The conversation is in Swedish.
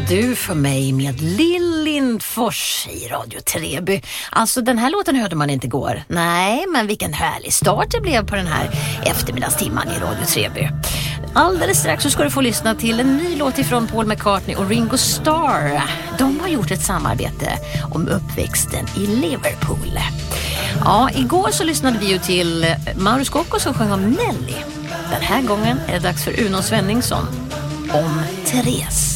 du för mig med Lill Lindfors i Radio Treby. Alltså den här låten hörde man inte igår. Nej, men vilken härlig start det blev på den här eftermiddagstimman i Radio Treby. Alldeles strax så ska du få lyssna till en ny låt ifrån Paul McCartney och Ringo Starr. De har gjort ett samarbete om uppväxten i Liverpool. Ja, igår så lyssnade vi ju till Mauro Scocco som sjöng om Nelly. Den här gången är det dags för Uno Svenningsson om Therese.